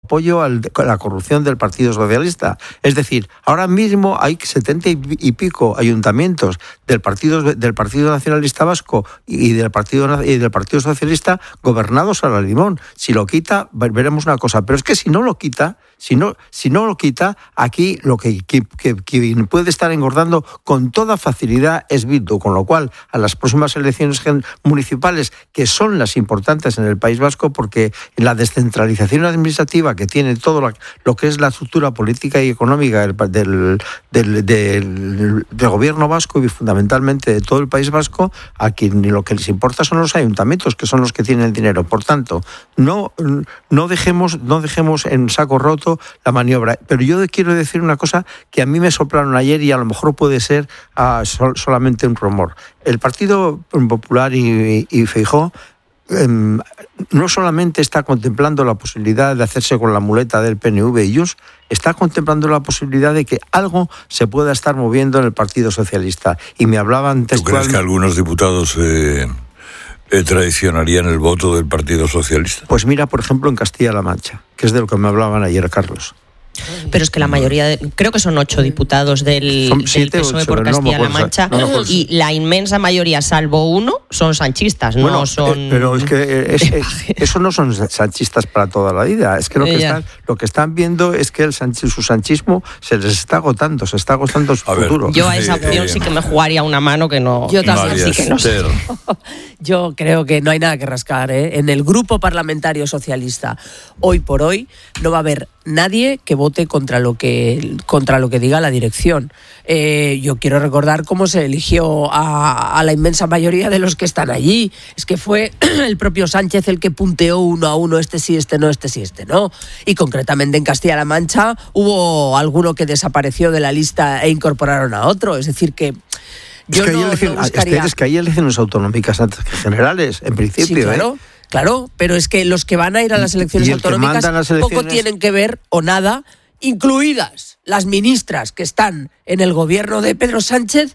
apoyo a la corrupción del Partido Socialista. Es decir, ahora mismo hay 70 y pico ayuntamientos del Partido Nacionalista Vasco y del Partido Socialista gobernados a la limón. Si lo quita, veremos una cosa. Pero es que si no lo quita, aquí lo que puede estar engordando con toda facilidad es Bildu, con lo cual a las próximas elecciones municipales, que son las importantes en el País Vasco, porque la descentralización administrativa que tiene todo lo que es la estructura política y económica del gobierno vasco y fundamentalmente de todo el País Vasco, a quien lo que les importa son los ayuntamientos, que son los que tienen el dinero. Por tanto, no dejemos en saco roto la maniobra. Pero yo quiero decir una cosa que a mí me soplaron ayer y a lo mejor puede ser solamente un rumor. El Partido Popular y Feijóo no solamente está contemplando la posibilidad de hacerse con la muleta del PNV y Junts, está contemplando la posibilidad de que algo se pueda estar moviendo en el Partido Socialista. Y me hablaban textualmente... ¿Tú crees que algunos diputados traicionarían el voto del Partido Socialista? Pues mira, por ejemplo, en Castilla-La Mancha, que es de lo que me hablaban ayer, Carlos. Pero es que la mayoría, creo que son 8 diputados del PSOE por Castilla-La Mancha, y la inmensa mayoría, salvo uno, son sanchistas, no son... Pero es que eso no son sanchistas para toda la vida. Es que lo que están viendo es que su sanchismo se les está agotando, su futuro. Yo a esa opción sí que me jugaría una mano que no... Yo también sí que no sé. Yo creo que no hay nada que rascar, ¿eh? En el Grupo Parlamentario Socialista, hoy por hoy, no va a haber nadie que vote contra lo que diga la dirección. Yo quiero recordar cómo se eligió a la inmensa mayoría de los que están allí. Es que fue el propio Sánchez el que punteó 1-1, este sí, este no, este sí, este no. Y concretamente en Castilla-La Mancha hubo alguno que desapareció de la lista e incorporaron a otro. Es decir que... Es que hay elecciones autonómicas antes que generales, en principio. Sí, claro. Claro, pero es que los que van a ir a las elecciones autonómicas poco tienen que ver o nada, incluidas las ministras que están en el gobierno de Pedro Sánchez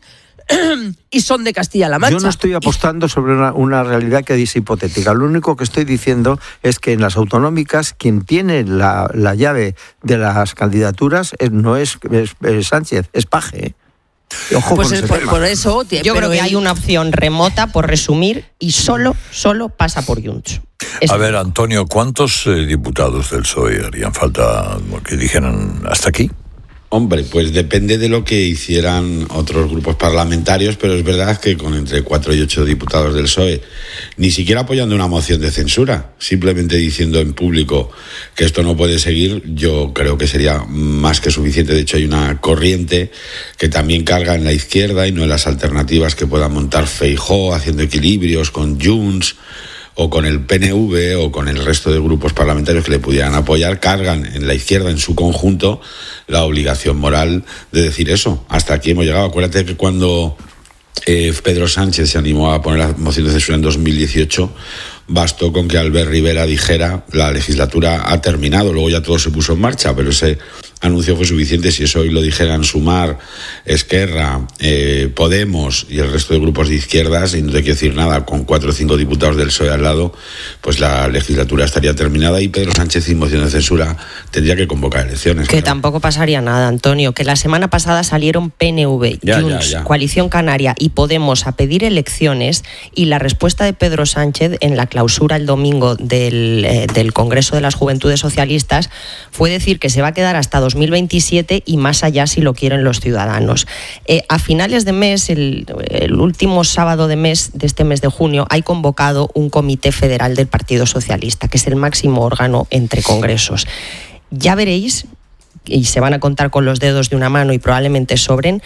y son de Castilla-La Mancha. Yo no estoy apostando sobre una realidad que es hipotética. Lo único que estoy diciendo es que en las autonómicas quien tiene la llave de las candidaturas no es Sánchez, es Paje. Ojo, pues por eso yo creo que hay una opción remota, por resumir, y solo pasa por Junts. A ver, Antonio, ¿cuántos diputados del PSOE harían falta que dijeran hasta aquí? Hombre, pues depende de lo que hicieran otros grupos parlamentarios, pero es verdad que con entre 4 y 8 diputados del PSOE, ni siquiera apoyando una moción de censura, simplemente diciendo en público que esto no puede seguir, yo creo que sería más que suficiente. De hecho, hay una corriente que también carga en la izquierda y no en las alternativas que puedan montar Feijóo, haciendo equilibrios con Junts o con el PNV o con el resto de grupos parlamentarios que le pudieran apoyar, cargan en la izquierda en su conjunto la obligación moral de decir eso. Hasta aquí hemos llegado. Acuérdate que cuando Pedro Sánchez se animó a poner la moción de censura en 2018, bastó con que Albert Rivera dijera la legislatura ha terminado. Luego ya todo se puso en marcha, pero ese anuncio fue suficiente. Si eso hoy lo dijeran Sumar, Esquerra, Podemos y el resto de grupos de izquierdas, y no te quiero decir nada, con 4 o 5 diputados del PSOE al lado, pues la legislatura estaría terminada y Pedro Sánchez, sin moción de censura, tendría que convocar elecciones. Que tampoco pasaría nada, Antonio, que la semana pasada salieron PNV, Junts, Coalición Canaria y Podemos a pedir elecciones, y la respuesta de Pedro Sánchez en la clausura el domingo del Congreso de las Juventudes Socialistas fue decir que se va a quedar hasta 2027 y más allá si lo quieren los ciudadanos. A finales de mes, el último sábado de este mes de junio, hay convocado un comité federal del Partido Socialista, que es el máximo órgano entre congresos. Ya veréis, y se van a contar con los dedos de una mano y probablemente sobren,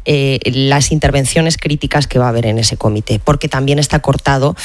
las intervenciones críticas que va a haber en ese comité, porque también está cortado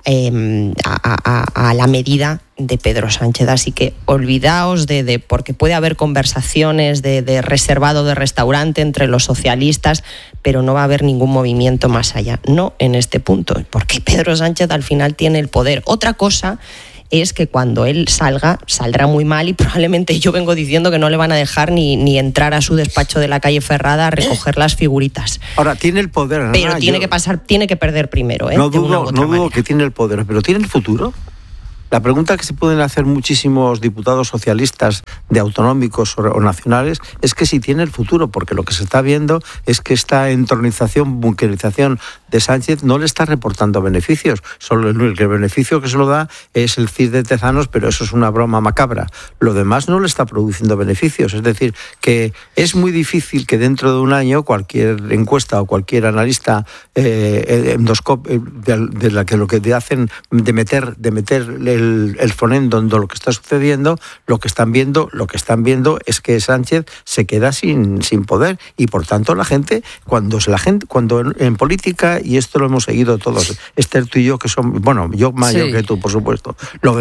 a la medida de Pedro Sánchez. Así que olvidaos porque puede haber conversaciones de reservado de restaurante entre los socialistas, pero no va a haber ningún movimiento más allá. No en este punto, porque Pedro Sánchez al final tiene el poder. Otra cosa es que cuando él saldrá muy mal, y probablemente yo vengo diciendo que no le van a dejar ni entrar a su despacho de la calle Ferrada a recoger las figuritas. Ahora, tiene el poder, ¿no? Pero tiene que perder primero, No dudo que tiene el poder, pero ¿tiene el futuro? La pregunta que se pueden hacer muchísimos diputados socialistas de autonómicos o nacionales es que si tiene el futuro, porque lo que se está viendo es que esta entronización, bunkerización de Sánchez no le está reportando beneficios. Solo el beneficio que se lo da es el CIS de Tezanos, pero eso es una broma macabra. Lo demás no le está produciendo beneficios. Es decir, que es muy difícil que dentro de un año cualquier encuesta o cualquier analista de la que lo que te hacen de meter el fonendo en lo que está sucediendo, lo que están viendo es que Sánchez se queda sin poder, y por tanto la gente cuando en política, y esto lo hemos seguido todos, Esther, tú y yo, que son, bueno, yo mayor que tú, por supuesto, lo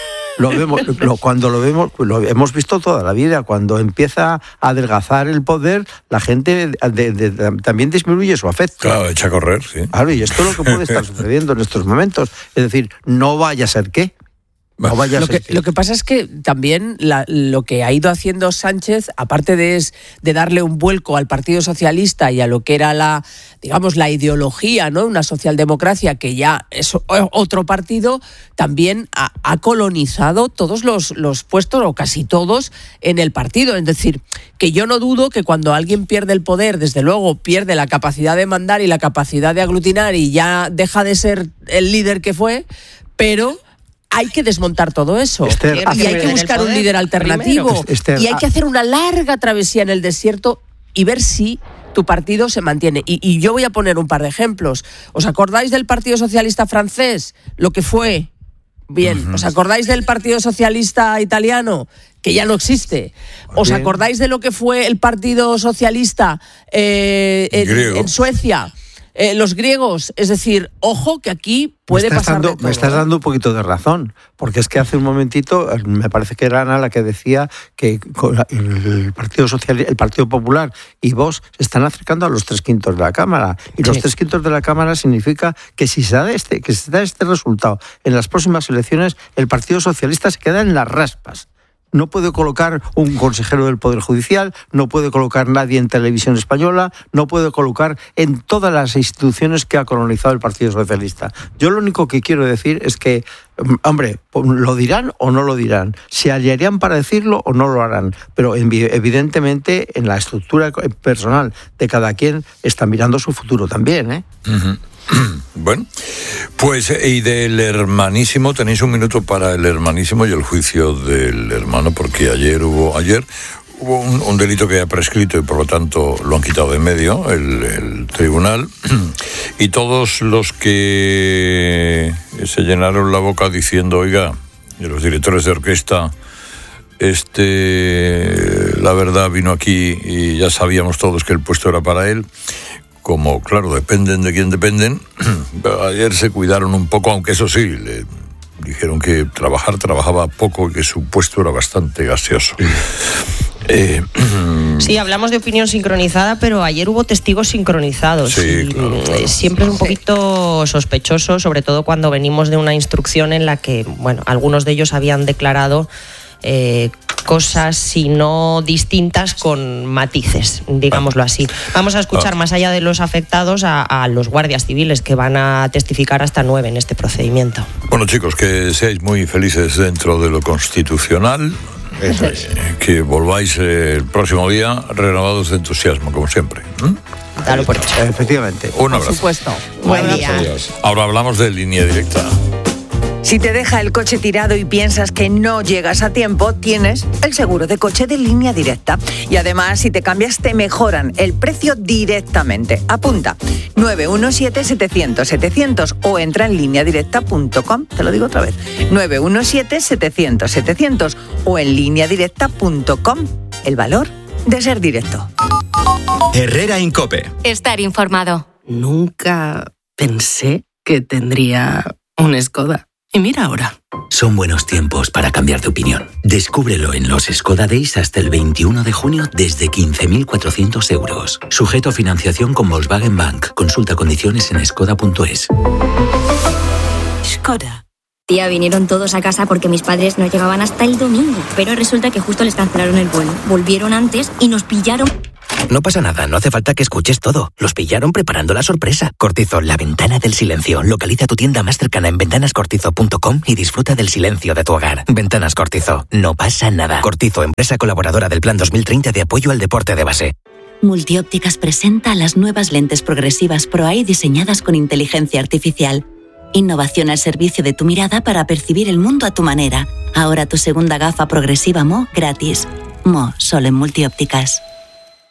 hemos visto toda la vida. Cuando empieza a adelgazar el poder, la gente también disminuye su afecto. Claro, echa a correr, sí. Claro, y esto es lo que puede estar sucediendo en estos momentos. Es decir, no vaya a ser qué. Lo que pasa es que también lo que ha ido haciendo Sánchez, aparte de darle un vuelco al Partido Socialista y a lo que era la ideología, ¿no? Una socialdemocracia que ya es otro partido, también ha colonizado todos los puestos, o casi todos, en el partido. Es decir, que yo no dudo que cuando alguien pierde el poder, desde luego pierde la capacidad de mandar y la capacidad de aglutinar y ya deja de ser el líder que fue, pero hay que desmontar todo eso, Esther, y hay que buscar un líder alternativo, Esther, y hay que hacer una larga travesía en el desierto y ver si tu partido se mantiene. Y yo voy a poner un par de ejemplos. ¿Os acordáis del Partido Socialista francés? Lo que fue. Bien. ¿Os acordáis del Partido Socialista italiano? Que ya no existe. ¿Os acordáis de lo que fue el Partido Socialista en Suecia? Los griegos, es decir, ojo que aquí puede pasar de todo. Me estás dando un poquito de razón, porque es que hace un momentito, me parece que era Ana la que decía que el Partido Socialista, el Partido Popular y Vox se están acercando a los 3/5 de la Cámara, y los 3/5 de la Cámara significa que si se da este resultado en las próximas elecciones, el Partido Socialista se queda en las raspas. No puede colocar un consejero del Poder Judicial, no puede colocar nadie en Televisión Española, no puede colocar en todas las instituciones que ha colonizado el Partido Socialista. Yo lo único que quiero decir es que, hombre, ¿lo dirán o no lo dirán? ¿Se hallarían para decirlo o no lo harán? Pero evidentemente en la estructura personal de cada quien está mirando su futuro también, ¿eh? Uh-huh. Bueno, pues y del hermanísimo, tenéis un minuto para el hermanísimo y el juicio del hermano, porque ayer hubo un delito que ha prescrito y por lo tanto lo han quitado de en medio el tribunal, y todos los que se llenaron la boca diciendo, oiga, y los directores de orquesta, la verdad vino aquí y ya sabíamos todos que el puesto era para él. Como, claro, dependen de quién dependen, ayer se cuidaron un poco, aunque eso sí, le dijeron que trabajaba poco y que su puesto era bastante gaseoso. Sí, hablamos de opinión sincronizada, pero ayer hubo testigos sincronizados. Sí, claro. Siempre es un poquito sospechoso, sobre todo cuando venimos de una instrucción en la que, bueno, algunos de ellos habían declarado cosas, si no distintas, con matices, digámoslo así. Vamos a escuchar, más allá de los afectados, a los guardias civiles que van a testificar hasta 9 en este procedimiento. Bueno, chicos, que seáis muy felices dentro de lo constitucional. Eso es. Que volváis el próximo día renovados de entusiasmo, como siempre. Dalo por hecho. Efectivamente. Un abrazo. Por supuesto. Buen día. Adiós. Ahora hablamos de Línea Directa. Si te deja el coche tirado y piensas que no llegas a tiempo, tienes el seguro de coche de Línea Directa. Y además, si te cambias, te mejoran el precio directamente. Apunta, 917-700-700 o entra en lineadirecta.com. Te lo digo otra vez, 917-700-700 o en lineadirecta.com. El valor de ser directo. Herrera Incope. Estar informado. Nunca pensé que tendría un Skoda. Y mira ahora. Son buenos tiempos para cambiar de opinión. Descúbrelo en los Skoda Days hasta el 21 de junio desde 15.400 euros. Sujeto a financiación con Volkswagen Bank. Consulta condiciones en skoda.es. Skoda. Tía, vinieron todos a casa porque mis padres no llegaban hasta el domingo. Pero resulta que justo les cancelaron el vuelo. Volvieron antes y nos pillaron. No pasa nada, no hace falta que escuches todo. Los pillaron preparando la sorpresa. Cortizo, la ventana del silencio. Localiza tu tienda más cercana en ventanascortizo.com y disfruta del silencio de tu hogar. Ventanas Cortizo, no pasa nada. Cortizo, empresa colaboradora del Plan 2030 de apoyo al deporte de base. Multiópticas presenta las nuevas lentes progresivas Pro-Eye diseñadas con inteligencia artificial. Innovación al servicio de tu mirada para percibir el mundo a tu manera. Ahora tu segunda gafa progresiva Mo gratis. Mo, solo en Multiópticas.